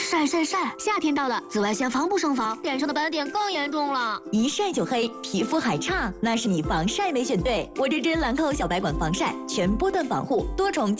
晒晒晒！夏天到了，紫外线防不胜防，脸上的斑点更严重了。 一晒就黑，皮肤还差，那是你防晒没选对。我这支兰蔻小白管防晒，全波段防护，多重